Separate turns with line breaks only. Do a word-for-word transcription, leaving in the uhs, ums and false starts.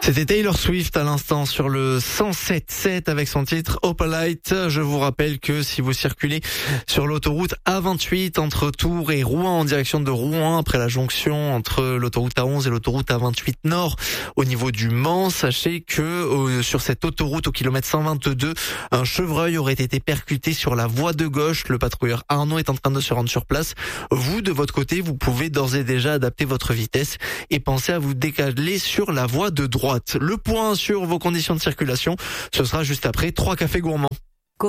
C'était Taylor Swift à l'instant sur le cent sept sept avec son titre Opalite. Je vous rappelle que si vous circulez sur l'autoroute A vingt-huit entre Tours et Rouen en direction de Rouen après la jonction entre l'autoroute A onze et l'autoroute A vingt-huit Nord au niveau du Mans, sachez que euh, sur cette autoroute au kilomètre cent vingt-deux, un chevreuil aurait été percuté sur la voie de gauche. Le patrouilleur Arnaud est en train de se rendre sur place. Vous, de votre côté, vous pouvez d'ores et déjà adapter votre vitesse et penser à vous décaler sur la voie de droite. Le point sur vos conditions de circulation, ce sera juste après trois cafés gourmands.